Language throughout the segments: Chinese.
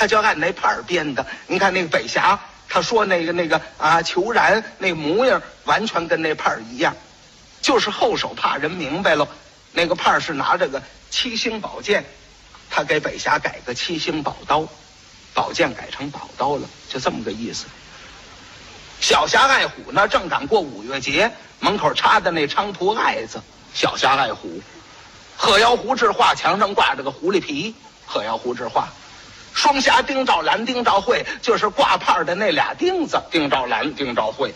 他就按那派编的。你看那个北峡，他说那个虬髯那模样完全跟那派一样，就是后手怕人明白了，那个派是拿这个七星宝剑，他给北峡改个七星宝刀，宝剑改成宝刀了，就这么个意思。小侠爱虎呢，正赶过五月节，门口插的那菖蒲艾子，小侠爱虎。鹤腰胡志画墙上挂着个狐狸皮，鹤腰胡志画。双侠丁兆兰、丁兆慧，就是挂牌的那俩钉子，丁兆兰、丁兆慧。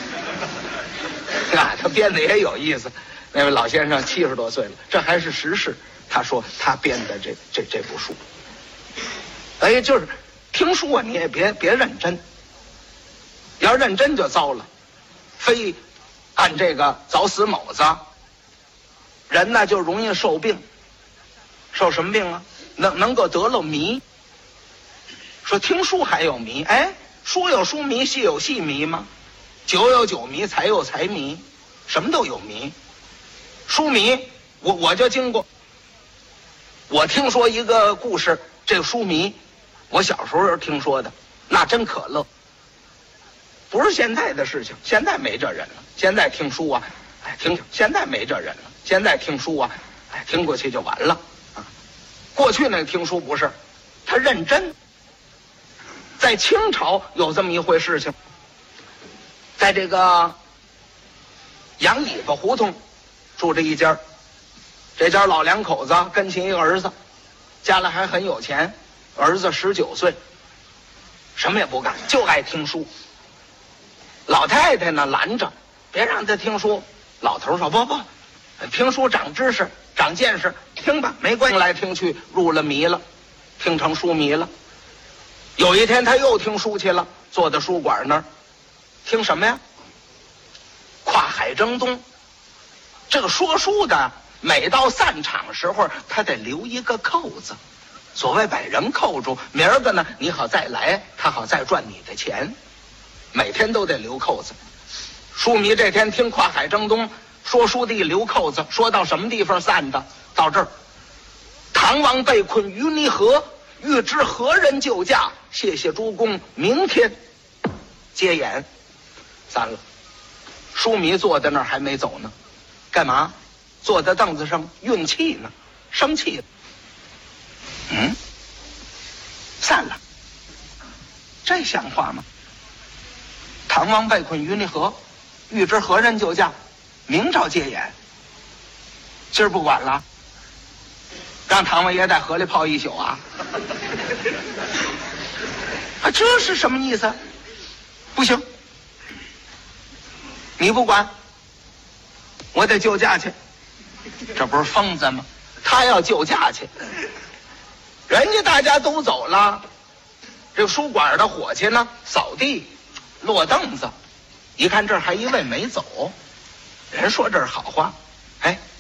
他编的也有意思。那位老先生70多岁了，这还是实事。他说他编的这部书，就是听书啊，你也别认真。要认真就糟了，非按这个早死卯子，人呢就容易受病。受什么病啊？能够得了迷。说听书还有迷，书有书迷，戏有戏迷吗？酒有酒迷，财有财迷，什么都有迷。书迷，我就经过。我听说一个故事，这个书迷，我小时候听说的，那真可乐。不是现在的事情，现在没这人了。现在听书啊，听，现在没这人了。现在听书啊，听过去就完了啊。过去那个听书不是，他认真。在清朝有这么一回事情，在这个杨尾巴胡同住着一家，这家老两口子跟亲一个儿子，家里还很有钱，儿子19岁，什么也不干，就爱听书。老太太呢拦着，别让他听书。老头说不，听书长知识长见识，听吧，没关系。听来听去入了迷了，听成书迷了。有一天他又听书去了，坐在书馆那儿听什么呀？跨海征东。这个说书的每到散场时候他得留一个扣子，所谓把人扣住，明儿个呢你好再来，他好再赚你的钱，每天都得留扣子。书迷这天听跨海征东，说书的留扣子，说到什么地方散的？到这儿，唐王被困于泥河，欲知何人救驾，谢谢诸公，明天接演。散了。书迷坐在那儿还没走呢，干嘛？坐在凳子上运气呢，生气了。散了，这像话吗？唐王被困于泥河，欲知何人救驾，明朝接演。今儿不管了，让唐王爷在河里泡一宿啊！这是什么意思？不行，你不管，我得救驾去。这不是疯子吗？他要救驾去，人家大家都走了，这个书馆的伙计呢扫地落凳子，一看这儿还一位没走，人说这是好话，